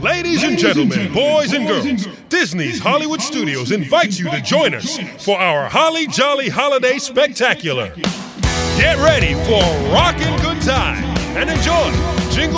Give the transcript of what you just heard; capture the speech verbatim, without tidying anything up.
Ladies and gentlemen, boys and girls, Disney's Hollywood Studios invites you to join us for our Holly Jolly Holiday Spectacular. Get ready for a rockin' good time and enjoy Jingle